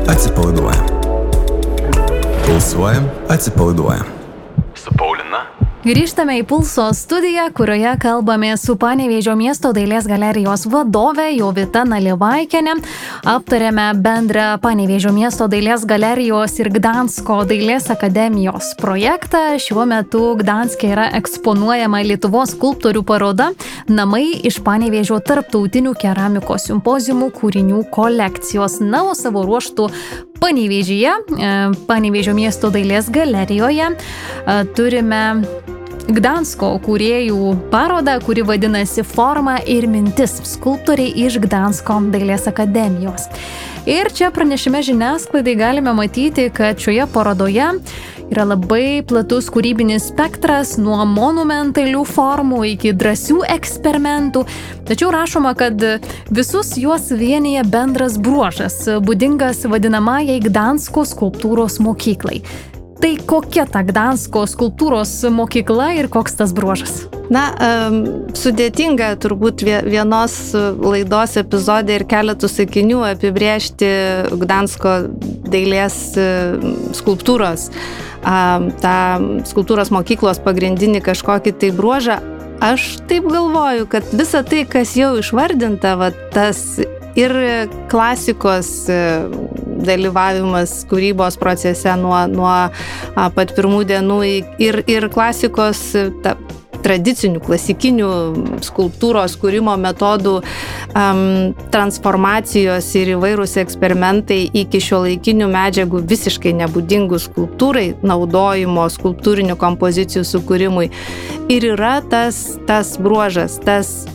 atsipalaiduojam. Pulsuojam, atsipalaiduojam. Su Paulina. Grįžtame į Pulso studiją, kurioje kalbame su Panevėžio miesto dailės galerijos vadove Jovita Nalivaikienė. Aptarėme bendrą Panevėžio miesto dailės galerijos ir Gdansko dailės akademijos projektą. Šiuo metu Gdanske yra eksponuojama Lietuvos skulptorių paroda Namai iš Panevėžio tarptautinių keramikos simpoziumų kūrinių kolekcijos. Na, o savo ruožtų Panevėžyje, Panevėžio miesto dailės galerijoje turime Gdansko kūrėjų parodą, kuri vadinasi Forma ir mintis – skulptoriai iš Gdansko dailės akademijos. Ir čia pranešime žiniasklaidai galime matyti, kad šioje parodoje yra labai platus kūrybinis spektras nuo monumentalių formų iki drąsių eksperimentų. Tačiau rašoma, kad visus juos vienyje bendras bruožas, būdingas vadinamajai Gdansko skulptūros mokyklai. Tai kokia ta Gdansko skulptūros mokykla ir koks tas bruožas? Na, sudėtinga turbūt vienos laidos epizode ir keletų sakinių apibrėžti Gdansko dailės skulptūros, tą skulptūros mokyklos pagrindinį kažkokį tai bruožą. Aš taip galvoju, kad visa tai, kas jau išvardinta, tas ir klasikos dalyvavimas kūrybos procese nuo pat pirmų dienų ir klasikos tradicinių, klasikinių skulptūros kūrimo metodų transformacijos ir įvairūs eksperimentai iki šiuolaikinių medžiagų visiškai nebūdingų skulptūrai, naudojimo skulptūrinių kompozicijų sukūrimui. Ir yra tas bruožas, tas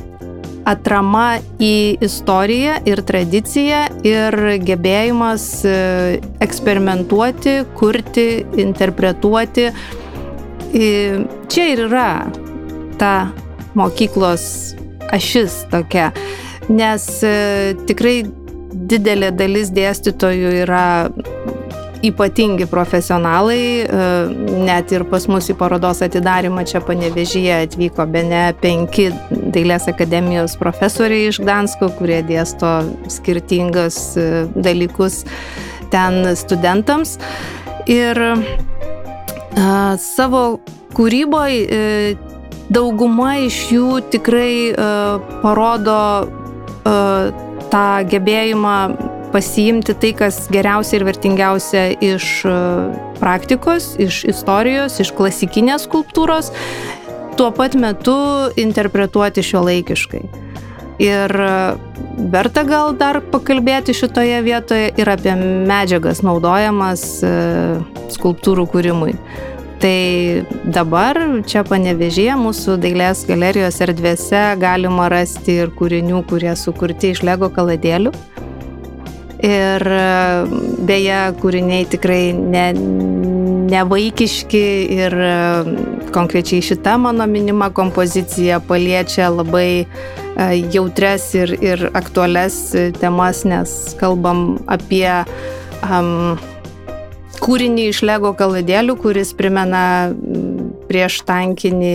atrama į istoriją ir tradiciją ir gebėjimas eksperimentuoti, kurti, interpretuoti. Čia ir yra ta mokyklos ašis tokia, nes tikrai didelė dalis dėstytojų yra ypatingi profesionalai, net ir pas mus į parodos atidarymą čia Panevėžyje atvyko bene 5 dailės akademijos profesoriai iš Gdansko, kurie dėsto skirtingus dalykus ten studentams. Ir savo kūryboje dauguma iš jų tikrai parodo tą gebėjimą pasiimti tai, kas geriausia ir vertingiausia iš praktikos, iš istorijos, iš klasikinės skulptūros, tuo pat metu interpretuoti šiuolaikiškai. Ir verta gal dar pakalbėti šitoje vietoje ir apie medžiagas naudojamas skulptūrų kūrimui. Tai dabar čia Panevėžyje mūsų dailės galerijos erdvėse galima rasti ir kūrinių, kurie sukurti iš Lego kaladėlių. Ir beje, kūriniai tikrai nevaikiški ir konkrečiai šita mano minima kompozicija paliečia labai jautrias ir aktualias temas, nes kalbam apie kūrinį iš Lego kaladėlių, kuris primena prieš tankinį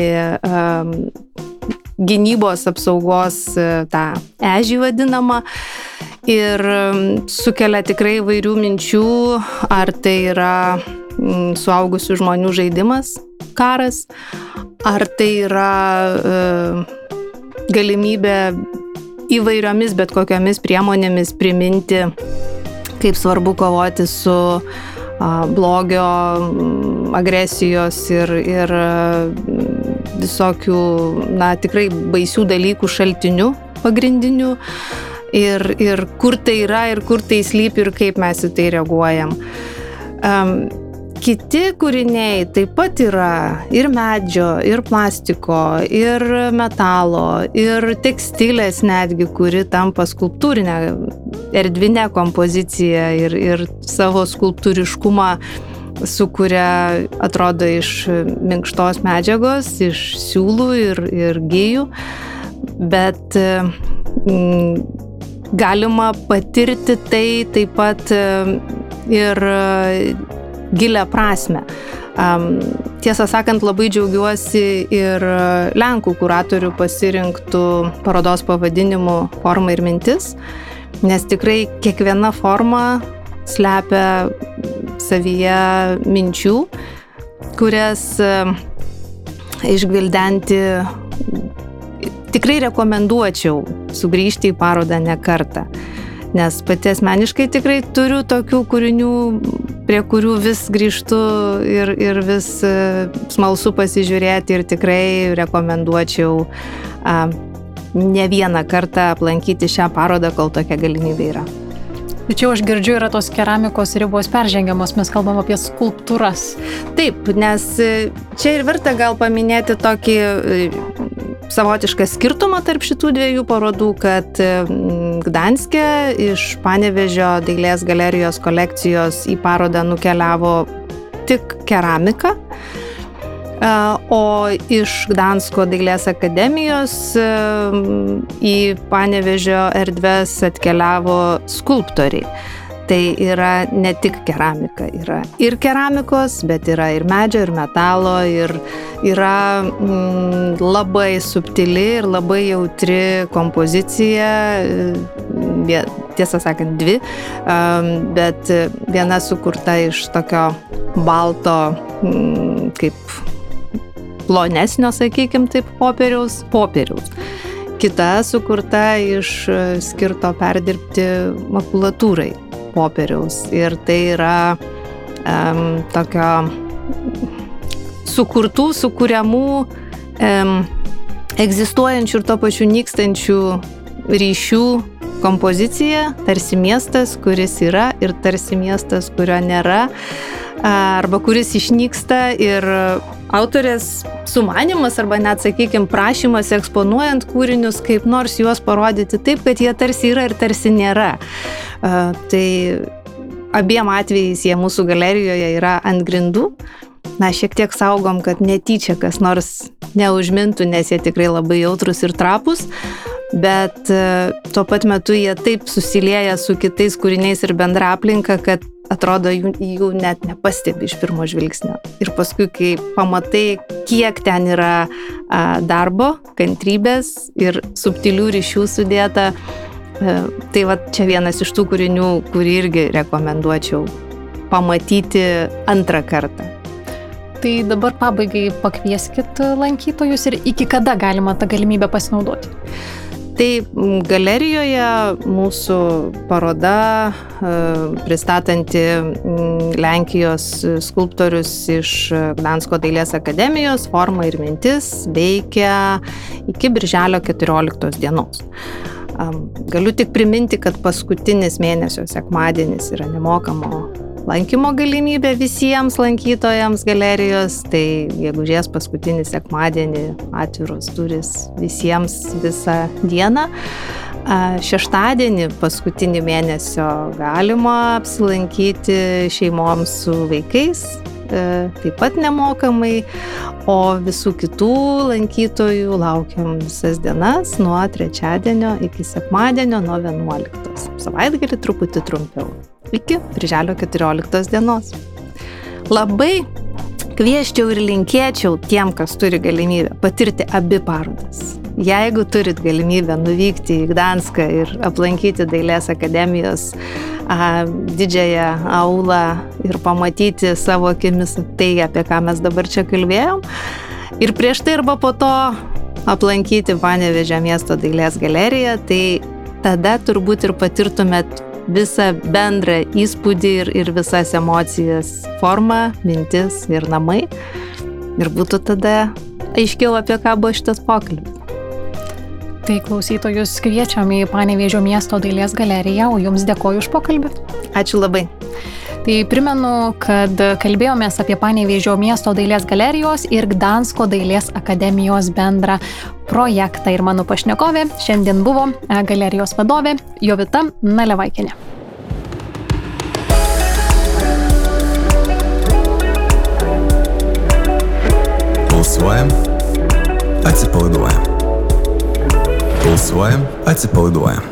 gynybos apsaugos tą ežį vadinamą. Ir sukelia tikrai įvairių minčių, ar tai yra suaugusių žmonių žaidimas, karas, ar tai yra galimybė įvairiomis bet kokiamis priemonėmis priminti, kaip svarbu kovoti su blogio, agresijos ir visokių, tikrai baisių dalykų šaltinių pagrindinių. Ir kur tai yra, ir kur tai slypi, ir kaip mes į tai reaguojam. Kiti kūriniai taip pat yra ir medžio, ir plastiko, ir metalo, ir tekstilės netgi, kuri tampa skulptūrinė, erdvinė kompozicija ir savo skulptūriškumą sukuria, atrodo, iš minkštos medžiagos, iš siūlų ir gijų, bet galima patirti tai taip pat ir gilią prasmę. Tiesą sakant, labai džiaugiuosi ir Lenkų kuratorių pasirinktų parodos pavadinimu Forma ir mintis, nes tikrai kiekviena forma slepia savyje minčių, kurias išgvildenti tikrai rekomenduočiau sugrįžti į parodą ne kartą. Nes pati asmeniškai tikrai turiu tokių kūrinių, prie kurių vis grįžtu ir vis smalsu pasižiūrėti ir tikrai rekomenduočiau ne vieną kartą aplankyti šią parodą, kol tokia galimybė yra. Tačiau aš girdžiu, yra tos keramikos ribos peržengiamos, mes kalbam apie skulptūras. Taip, nes čia ir verta gal paminėti tokį savotišką skirtumą tarp šitų dviejų parodų, kad Gdanske iš Panevėžio dailės galerijos kolekcijos į parodą nukeliavo tik keramika, o iš Gdansko dailės akademijos į Panevėžio erdves atkeliavo skulptoriai. Tai yra ne tik keramika, yra ir keramikos, bet yra ir medžio, ir metalo, ir yra labai subtili ir labai jautri kompozicija, tiesą sakant, dvi, bet viena sukurta iš tokio balto, kaip plonesnio, sakykim, taip, popieriaus. Kita sukurta iš skirto perdirbti makulatūrai popieriaus. Ir tai yra tokio sukuriamų, egzistuojančių ir to pačiu nykstančių ryšių kompozicija, tarsi miestas, kuris yra, ir tarsi miestas, kurio nėra, arba kuris išnyksta, ir autorės sumanymas arba net, sakykime, prašymas eksponuojant kūrinius, kaip nors juos parodyti taip, kad jie tarsi yra ir tarsi nėra. Tai abiem atvejais jie mūsų galerijoje yra ant grindų. Na, šiek tiek saugom, kad netyčia kas nors neužmintų, nes jie tikrai labai jautrus ir trapus, bet tuo pat metu jie taip susilieja su kitais kūriniais ir bendra aplinka, kad atrodo, jų net nepastebi iš pirmo žvilgsnio. Ir paskui, kai pamatai, kiek ten yra darbo, kantrybės ir subtilių ryšių sudėta, tai va čia vienas iš tų kūrinių, kurį irgi rekomenduočiau pamatyti antrą kartą. Tai dabar pabaigai pakvieskit lankytojus ir iki kada galima tą galimybę pasinaudoti? Tai galerijoje mūsų paroda, pristatanti Lenkijos skulptorius iš Gdansko dailės akademijos, Forma ir mintis, veikia iki birželio 14 dienos. Galiu tik priminti, kad paskutinis mėnesio sekmadienis yra nemokamo lankymo galimybė visiems lankytojams galerijos, tai gegužės paskutinį sekmadienį atviros durys visiems visą dieną. Šeštadienį paskutinį mėnesio galima apsilankyti šeimoms su vaikais, taip pat nemokamai, o visų kitų lankytojų laukiam visas dienas nuo trečiadienio iki sekmadienio nuo 11. Savaitgalį truputį trumpiau, iki birželio 14 dienos. Labai kvieščiau ir linkėčiau tiem, kas turi galimybę patirti abi parodas. Jeigu turit galimybę nuvykti į Gdanską ir aplankyti dailės akademijos didžiąją aulą ir pamatyti savo akimis tai, apie ką mes dabar čia kalbėjom, ir prieš tai arba po to aplankyti Panevėžio miesto dailės galeriją, tai tada turbūt ir patirtumėt visą bendrą įspūdį ir visas emocijas, formą, mintis ir namai. Ir būtų tada aiškiau, apie ką buvo šitas pokalbis. Tai klausytojus kviečiam į Panevėžio miesto dailės galeriją, o jums dėkoju už pokalbį. Ačiū labai. Tai primenu, kad kalbėjomės apie Panevėžio miesto dailės galerijos ir Gdansko dailės akademijos bendrą projektą. Ir mano pašnekovė šiandien buvo galerijos vadovė Jovita Nalevaikienė. Pulsuojam, atsipalaiduojam. Pulsuojam, atsipalaiduojam.